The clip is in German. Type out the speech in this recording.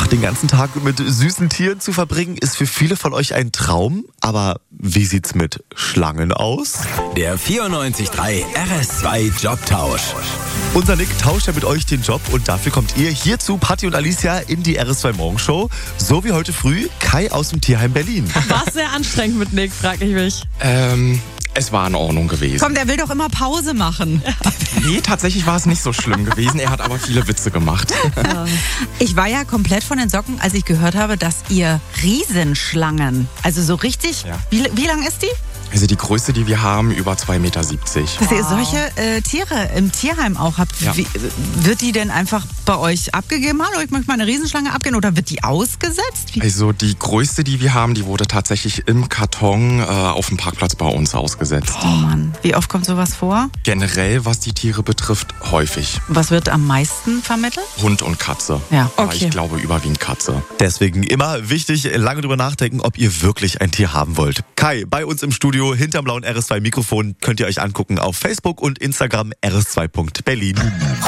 Den ganzen Tag mit süßen Tieren zu verbringen, ist für viele von euch ein Traum. Aber wie sieht's mit Schlangen aus? Der 94.3 RS2 Jobtausch. Unser Nick tauscht ja mit euch den Job und dafür kommt ihr hier zu Patti und Alicia in die RS2 Morgenshow. So wie heute früh Kai aus dem Tierheim Berlin. War es sehr anstrengend mit Nick, frage ich mich. Es war in Ordnung gewesen. Komm, der will doch immer Pause machen. Nee, tatsächlich war es nicht so schlimm gewesen. Er hat aber viele Witze gemacht. Ich war ja komplett von den Socken, als ich gehört habe, dass ihr Riesenschlangen, also so richtig, Ja. wie lang ist die? Also die größte, die wir haben, über 2,70 Meter. Dass ihr solche Tiere im Tierheim auch habt. Ja. Wird die denn einfach bei euch abgegeben? Hallo, ich möchte mal eine Riesenschlange abgeben. Oder wird die ausgesetzt? Also die größte, die wir haben, die wurde tatsächlich im Karton auf dem Parkplatz bei uns ausgesetzt. Oh Mann, wie oft kommt sowas vor? Generell, was die Tiere betrifft, häufig. Was wird am meisten vermittelt? Hund und Katze. Ja, Aber okay. ich glaube überwiegend Katze. Deswegen immer wichtig, lange drüber nachdenken, ob ihr wirklich ein Tier haben wollt. Kai, bei uns im Studio, hinterm blauen RS2 Mikrofon, könnt ihr euch angucken auf Facebook und Instagram rs2.berlin.